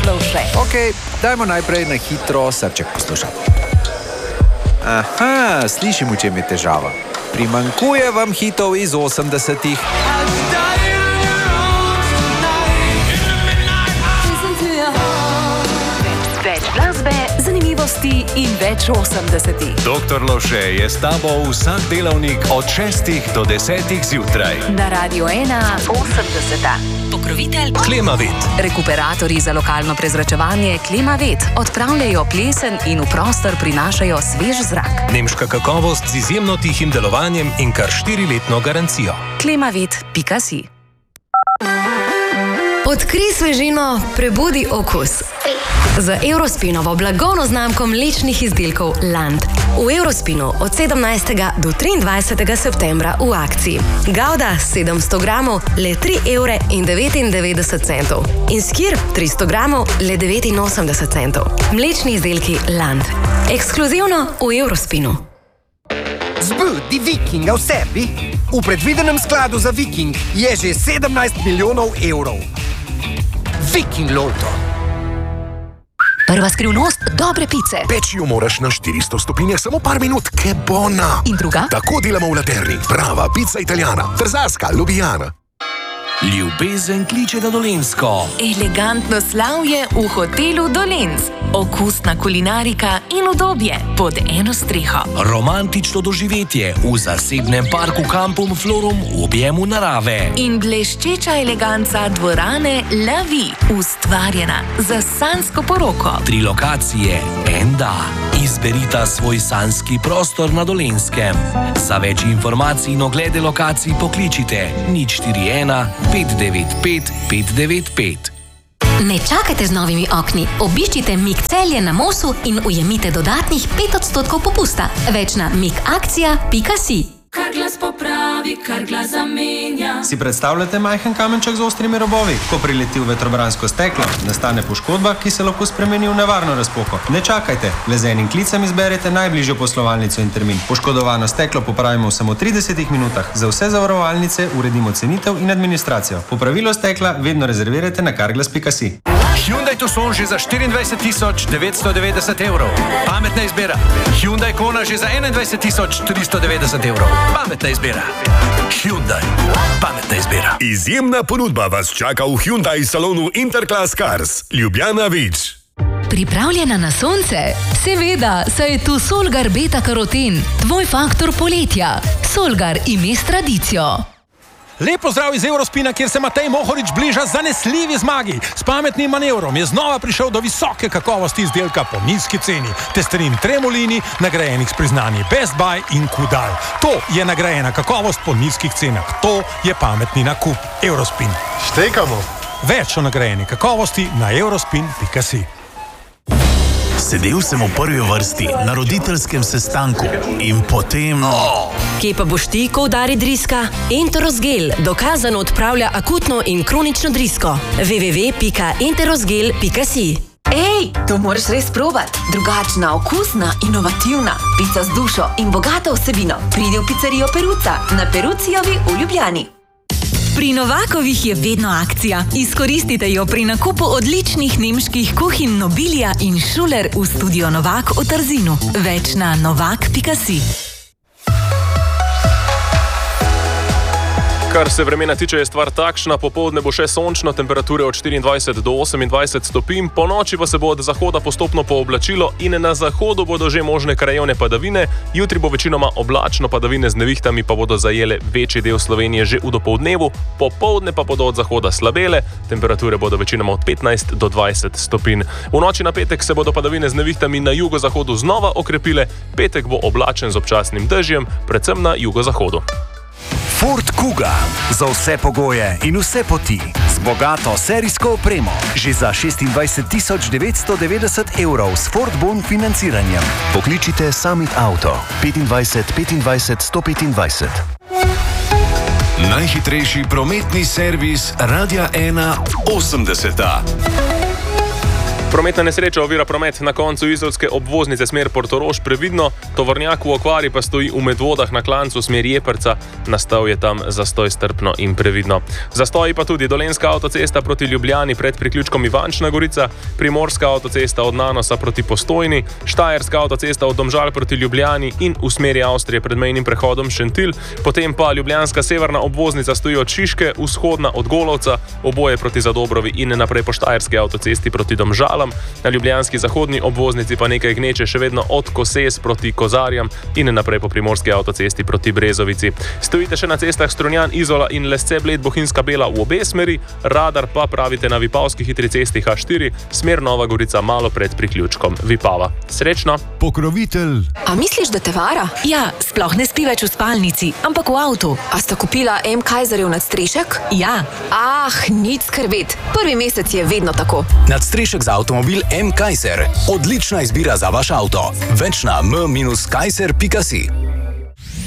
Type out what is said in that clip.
Lovše. Ok, dajmo najprej na hitro srček poslušati. Aha, slišim, v čem je težava. Primanjkuje vam hitov iz 80-ih. Več glasbe, zanimivosti in več 80-ih. Doktor Lovše je s tabo vsak delavnik od 6 do 10 zjutraj. Na Radio 1 80. Pokrovitelj Klimavet. Rekuperatorji za lokalno prezračevanje Klimavet odpravljajo plesen in v prostor prinašajo svež zrak. Nemška kakovost z izjemno tihim delovanjem in kar 4-letno garancijo. Klimavet.si. Odkrij svežino, prebudi okus. Z Eurospinovo blagovno znamko mlečnih izdelkov Land. V Eurospinu od 17. do 23. septembra v akciji. Gouda 700 gramov le 3,99 €. In skir 300 gramov le 89 centov. Mlečni izdelki Land. Ekskluzivno v Eurospinu. Zbudi Vikinga v sebi. V predvidenem skladu za Viking je že 17 milijonov evrov. Viking Lotto. Prva skrivnost dobre pice. Peči jo moraš na 400 stopinjah samo par minut, ke bona. In druga? Tako delamo v Laterni. Prava pica italijana, trzarska, ljubljana. Ljubezen kliče na Dolenjsko. Elegantno slavje v hotelu Dolenc. Okusna kulinarika in udobje pod eno streho. Romantično doživetje v zasebnem parku Kampum Florum v objemu narave. In bleščeča eleganca dvorane La Vie, ustvarjena za sanjsko poroko. 3 lokacije, en da. Izberita svoj sanjski prostor na Dolenskem. Za več informacij in oglede lokacij pokličite 041 595 595. Ne čakajte z novimi okni. Obiščite Mik Celje na Mosu in ujemite dodatnih 5% popusta. Več na mikakcija.si. Kar glas popravi, kar glas zamenja. Si predstavljate majhen kamenček z ostrimi robovi? Ko prileti v vetrobransko steklo, nastane poškodba, ki se lahko spremeni v nevarno razpoko. Ne čakajte, le z enim klicem izberete najbližjo poslovalnico in termin. Poškodovano steklo popravimo v samo 30 minutah. Za vse zavarovalnice uredimo cenitev in administracijo. Popravilo stekla vedno rezervirajte na carglass.si. Hyundai Tucson že za 24.990 €. Pametna izbira. Hyundai Kona že za 21.390 €. Pametna izbira. Hyundai. Pametna izbira. Izjemna ponudba vas čaka v Hyundai salonu Interclass Cars. Ljubljana Vič. Pripravljena na sonce? Seveda, saj je tu Solgar Beta Karoten, tvoj faktor poletja. Solgar ime s tradicijo. Lepo zdrav iz Eurospina, kjer se Matej Mohorič bliža zanesljivi zmagi. S pametnim manevrom je znova prišel do visoke kakovosti izdelka po nizki ceni. Testerin Tremolini, nagrajenih s priznanji Best Buy in Kudal. To je nagrajena kakovost po nizkih cenah. To je pametni nakup. Eurospin. Štekamo. Več o nagrajeni kakovosti na eurospin.si. Sedel sem v prvi vrsti na roditeljskem sestanku in potem... Kje pa boš ti, ko udari driska? Enterosgel dokazano odpravlja akutno in kronično drisko. www.enterosgel.si. Ej, to moraš res probati. Drugačna, okusna, inovativna. Pica z dušo in bogato vsebino. Pridi v pizzerijo Peruca na Perucijovi v Ljubljani. Pri Novakovih je vedno akcija. Izkoristite jo pri nakupu odličnih nemških kuhinj Nobilia in Schuler v studio Novak v Trzinu. Več na novak.si. Kar se vremena tiče, je stvar takšna, popoldne bo še sončno, temperature od 24 do 28 stopinj, po noči pa se bo od zahoda postopno pooblačilo in na zahodu bodo že možne krajevne padavine, jutri bo večinoma oblačno, padavine z nevihtami pa bodo zajele večji del Slovenije že v dopoldnevu, popoldne pa bodo od zahoda slabele, temperature bodo večinoma od 15 do 20 stopinj. V noči na petek se bodo padavine z nevihtami na jugozahodu znova okrepile, petek bo oblačen z občasnim dežjem, predvsem na jugozahodu. Ford Kuga. Za vse pogoje in vse poti. Z bogato serijsko opremo. Že za 26.990 € s Ford Bon financiranjem. Pokličite Summit Auto 25 25 125. Najhitrejši prometni servis Radia 1 80. Prometna nesreča ovira promet na koncu izolske obvoznice smer Portorož, previdno, tovornjak v okvari pa stoji v Medvodah na klancu smer Jeprca, nastal je tam zastoj strpno in previdno. Zastoji pa tudi Dolenjska avtocesta proti Ljubljani pred priključkom Ivančna Gorica, Primorska avtocesta od Nanosa proti Postojni, Štajerska avtocesta od Domžal proti Ljubljani in v smeri Avstrije pred mejnim prehodom Šentilj, potem pa Ljubljanska severna obvoznica stoji od Šiške, vzhodna od Golovca, oboje proti Zadobrovi in naprej po Štajerski avtocesti proti Domžalam, na ljubljanski zahodni obvoznici pa nekaj gneče še vedno od Koses proti Kozarjam in naprej po Primorski avtocesti proti Brezovici. Stojite še na cestah Strunjan, Izola in Lesce, Bled, Bohinjska Bela v obe smeri, radar pa pravite na Vipavski hitri cesti H4, smer Nova Gorica malo pred priključkom Vipava. Srečno! Pokrovitelj. A misliš, da te vara? Ja, sploh ne spi več v spalnici, ampak v avtu. A sta kupila M. Kaiserjev nadstrešek? Ja. Nič skrbeti. Prvi mesec je vedno tako. Nadstrešek za avtomobil M. Kaiser. Odlična izbira za vaš avto. Več na m-kaiser.si.